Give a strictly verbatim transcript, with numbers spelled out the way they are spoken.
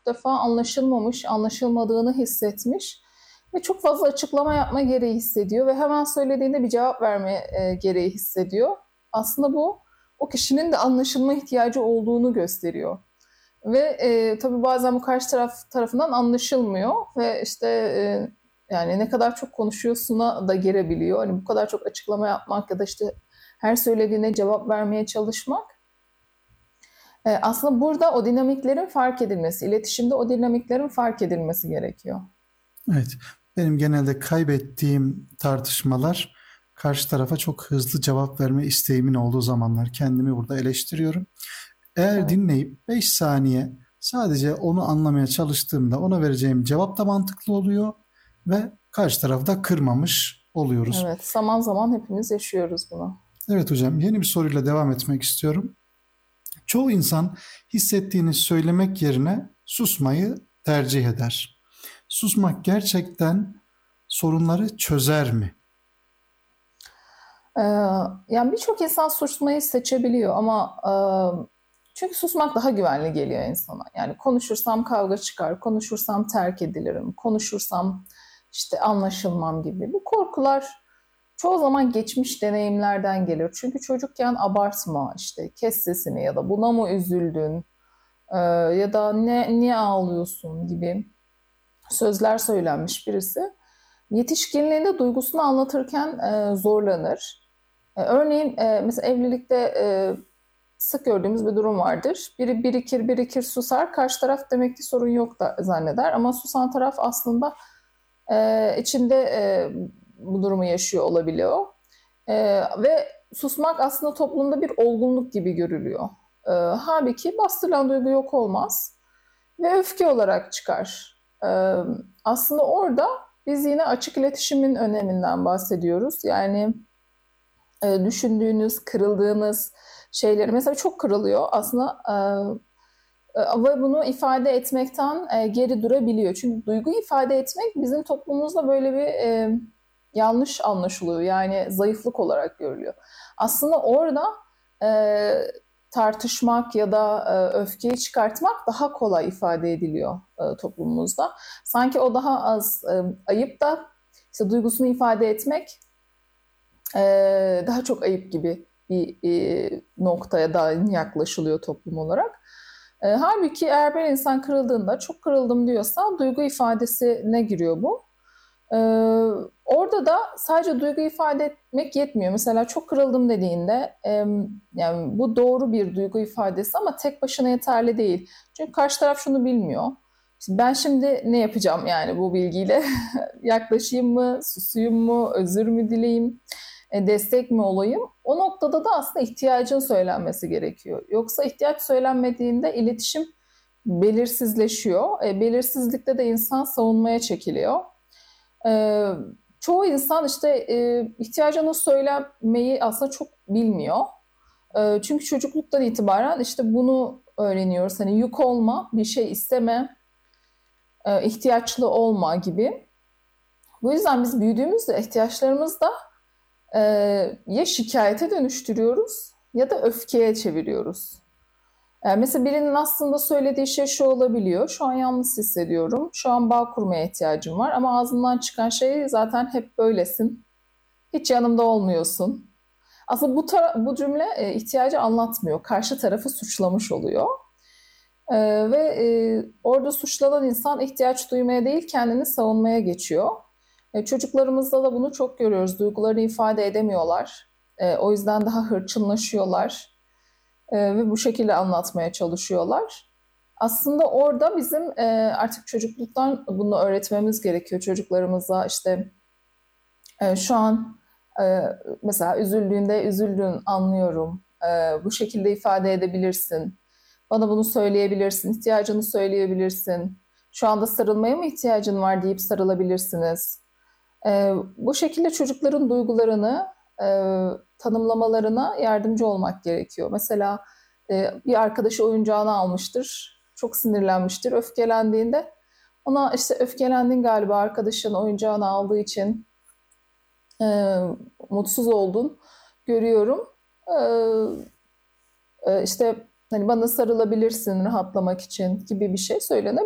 defa anlaşılmamış, anlaşılmadığını hissetmiş ve çok fazla açıklama yapma gereği hissediyor ve hemen söylediğinde bir cevap verme e, gereği hissediyor. Aslında bu o kişinin de anlaşılma ihtiyacı olduğunu gösteriyor. Ve e, tabii bazen bu karşı taraf tarafından anlaşılmıyor ve işte e, yani ne kadar çok konuşuyorsuna da gelebiliyor. Hani bu kadar çok açıklama yapmak ya da işte her söylediğine cevap vermeye çalışmak. E, aslında burada o dinamiklerin fark edilmesi, iletişimde o dinamiklerin fark edilmesi gerekiyor. Evet, benim genelde kaybettiğim tartışmalar karşı tarafa çok hızlı cevap verme isteğimin olduğu zamanlar. Kendimi burada eleştiriyorum. Eğer Evet, dinleyip beş saniye sadece onu anlamaya çalıştığımda ona vereceğim cevap da mantıklı oluyor ve karşı tarafı da kırmamış oluyoruz. evet. Zaman zaman hepimiz yaşıyoruz bunu. Evet hocam, yeni bir soruyla devam etmek istiyorum. Çoğu insan hissettiğini söylemek yerine susmayı tercih eder. Susmak gerçekten sorunları çözer mi? Ee, Yani birçok insan susmayı seçebiliyor ama e, çünkü susmak daha güvenli geliyor insana. Yani konuşursam kavga çıkar, konuşursam terk edilirim, konuşursam işte anlaşılmam gibi. Bu korkular çoğu zaman geçmiş deneyimlerden gelir. Çünkü çocukken abartma, işte kes sesini ya da buna mı üzüldün e, ya da ne niye ağlıyorsun gibi sözler söylenmiş birisi. Yetişkinliğinde duygusunu anlatırken e, zorlanır. E, örneğin e, mesela evlilikte e, sık gördüğümüz bir durum vardır. Biri birikir birikir susar, karşı taraf demek ki sorun yok da zanneder. Ama susan taraf aslında e, içinde e, bu durumu yaşıyor olabiliyor. E, Ve susmak aslında toplumda bir olgunluk gibi görülüyor. E, halbuki bastırılan duygu yok olmaz ve öfke olarak çıkar. E, Aslında orada biz yine açık iletişimin öneminden bahsediyoruz. Yani e, düşündüğünüz, kırıldığınız şeyleri mesela çok kırılıyor aslında e, e, ve bunu ifade etmekten e, geri durabiliyor. Çünkü duyguyu ifade etmek bizim toplumumuzda böyle bir e, yanlış anlaşılıyor. Yani zayıflık olarak görülüyor. Aslında orada e, tartışmak ya da e, öfkeyi çıkartmak daha kolay ifade ediliyor e, toplumumuzda. Sanki o daha az e, ayıp da işte duygusunu ifade etmek ee, daha çok ayıp gibi bir e, noktaya da yaklaşılıyor toplum olarak. E, halbuki eğer bir insan kırıldığında çok kırıldım diyorsa duygu ifadesine giriyor bu. E, Orada da sadece duygu ifade etmek yetmiyor. Mesela çok kırıldım dediğinde e, yani bu doğru bir duygu ifadesi ama tek başına yeterli değil. Çünkü karşı taraf şunu bilmiyor. İşte ben şimdi ne yapacağım yani bu bilgiyle? Yaklaşayım mı, susayım mı, özür mü dileyim? E, destek mi olayım? O noktada da aslında ihtiyacın söylenmesi gerekiyor. Yoksa ihtiyaç söylenmediğinde iletişim belirsizleşiyor. E, belirsizlikte de insan savunmaya çekiliyor. E, Çoğu insan işte e, ihtiyacını söylemeyi aslında çok bilmiyor. E, çünkü çocukluktan itibaren işte bunu öğreniyoruz. Hani yük olma, bir şey isteme, e, ihtiyaçlı olma gibi. Bu yüzden biz büyüdüğümüzde ihtiyaçlarımız da Ee, ya şikayete dönüştürüyoruz ya da öfkeye çeviriyoruz. Ee, mesela birinin aslında söylediği şey şu olabiliyor. Şu an yalnız hissediyorum. Şu an bağ kurmaya ihtiyacım var. Ama ağzından çıkan şey zaten hep böylesin. Hiç yanımda olmuyorsun. Aslında bu, tara- bu cümle e, ihtiyacı anlatmıyor. Karşı tarafı suçlamış oluyor. Ee, ve e, orada suçlanan insan ihtiyaç duymaya değil kendini savunmaya geçiyor. E, çocuklarımızda da bunu çok görüyoruz. Duygularını ifade edemiyorlar. E, o yüzden daha hırçınlaşıyorlar e, ve bu şekilde anlatmaya çalışıyorlar. Aslında orada bizim e, artık çocukluktan bunu öğretmemiz gerekiyor çocuklarımıza. İşte e, şu an e, mesela üzüldüğünde üzüldüğün anlıyorum. E, bu şekilde ifade edebilirsin. Bana bunu söyleyebilirsin, ihtiyacını söyleyebilirsin. Şu anda sarılmaya mı ihtiyacın var deyip sarılabilirsiniz. Ee, bu şekilde çocukların duygularını e, tanımlamalarına yardımcı olmak gerekiyor. Mesela e, bir arkadaşı oyuncağını almıştır, çok sinirlenmiştir, öfkelendiğinde ona işte öfkelendin galiba arkadaşın oyuncağını aldığı için e, mutsuz oldun, görüyorum. E, e, işte hani bana sarılabilirsin rahatlamak için gibi bir şey söylenebilir.